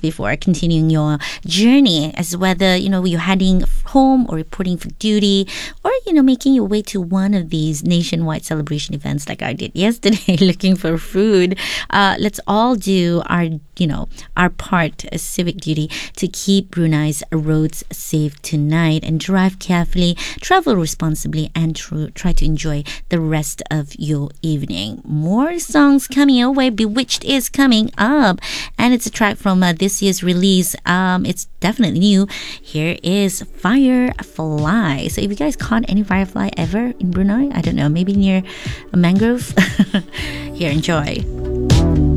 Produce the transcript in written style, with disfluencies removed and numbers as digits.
before continuing your journey, as whether you're heading home or reporting for duty, or making your way to one of these nationwide celebration events like I did yesterday, looking for food. Let's all do our part as civic duty to keep Brunei's roads safe tonight, and drive carefully, travel responsibly, and try to enjoy the rest of your evening. More songs coming your way. Bewitched is coming up, and it's a track from this year's release. It's definitely new. Here is Firefly. So if you guys caught any firefly ever in Brunei, I don't know, maybe near a mangrove. Here, enjoy.